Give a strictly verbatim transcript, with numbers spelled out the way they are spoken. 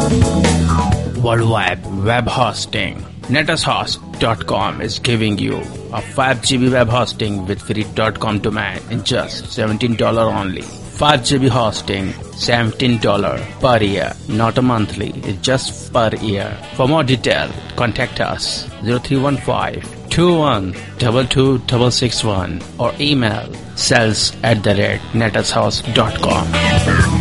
Worldwide web hosting. netushost dot com is giving you a five G B web hosting with free .com domain in just seventeen dollars only. five G B hosting, seventeen dollars per year, not a monthly, it's just per year. For more detail, contact us zero three one five, two one two two six six one or email sales at the rate netushost dot com.